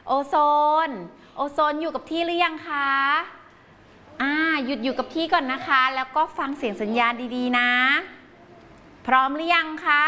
โอโซนอยู่กับที่หรือยังคะหยุดอยู่กับที่ก่อนนะคะแล้วก็ฟังเสียงสัญญาณดีๆนะพร้อมหรือยังคะ